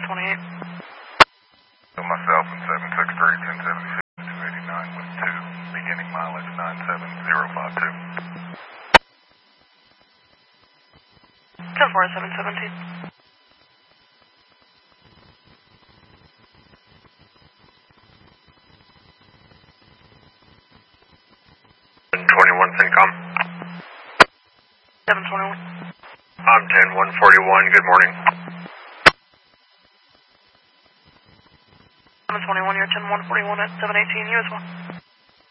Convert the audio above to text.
728. So myself and 763, 1076, 289 with 2, beginning mileage 97052. 10-4, 717. CENTCOM. 721. I'm 10-141, good morning. 721, you're 10-141 at 718, you as well.